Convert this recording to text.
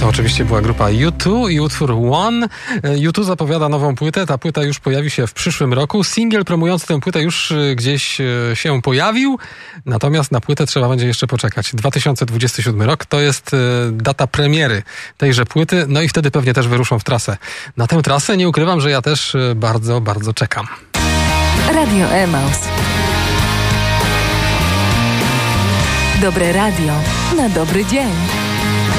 To oczywiście była grupa U2 i utwór One. U2 zapowiada nową płytę. Ta płyta już pojawi się w przyszłym roku. Singiel promujący tę płytę już gdzieś się pojawił. Natomiast na płytę trzeba będzie jeszcze poczekać. 2027 rok to jest data premiery tejże płyty. No i wtedy pewnie też wyruszą w trasę. Na tę trasę nie ukrywam, że ja też bardzo, bardzo czekam. Radio Emaus. Dobre radio na dobry dzień.